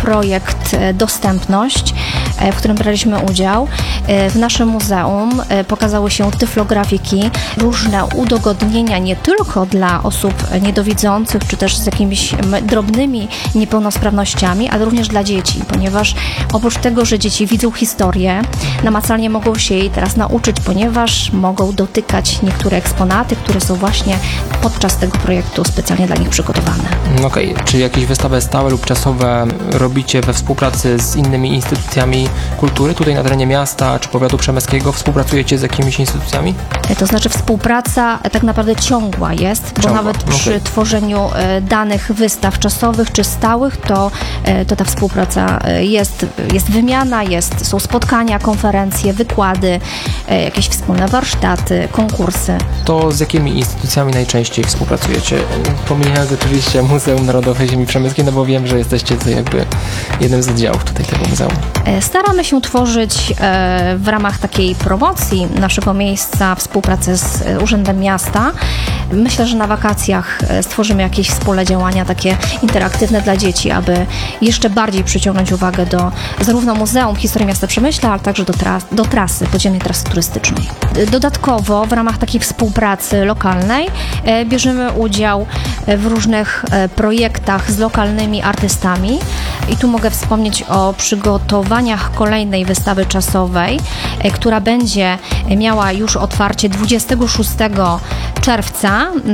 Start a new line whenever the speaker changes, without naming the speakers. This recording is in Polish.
projekt Dostępność, w którym braliśmy udział. W naszym muzeum pokazały się tyflografiki, różne udogodnienia nie tylko dla osób niedowidzących, czy też z jakimiś drobnymi niepełnosprawnościami, ale również dla dzieci, ponieważ oprócz tego, że dzieci widzą historię, namacalnie mogą się jej teraz nauczyć, ponieważ mogą dotykać niektóre eksponaty, które są właśnie podczas tego projektu specjalnie dla nich przygotowane.
Okej. Czy jakieś wystawy stałe lub czasowe robicie we współpracy z innymi instytucjami kultury tutaj na terenie miasta czy powiatu przemyskiego? Współpracujecie z jakimiś instytucjami?
To znaczy współpraca tak naprawdę ciągła jest, bo nawet przy tworzeniu danych wystaw czasowych czy stałych, to ta współpraca jest wymiana, są spotkania, konferencje, wykłady, jakieś wspólne warsztaty, konkursy.
To z jakimi instytucjami najczęściej współpracujecie? Pomijając oczywiście Muzeum Narodowe Ziemi Przemyskiej, no bo wiem, że jesteście to jakby jednym z oddziałów tutaj tego muzeum.
Staramy się tworzyć w ramach takiej promocji naszego miejsca współpracę z Urzędem Miasta. Myślę, że na wakacjach stworzymy jakieś wspólne działania takie interaktywne dla dzieci, aby jeszcze bardziej przyciągnąć uwagę do zarówno Muzeum Historii Miasta Przemyśla, ale także do trasy, podziemnej trasy turystycznej. Dodatkowo w ramach takiej współpracy lokalnej bierzemy udział w różnych projektach z lokalnymi artystami i tu mogę wspomnieć o przygotowaniach kolejnej wystawy czasowej, która będzie miała już otwarcie 26 czerwca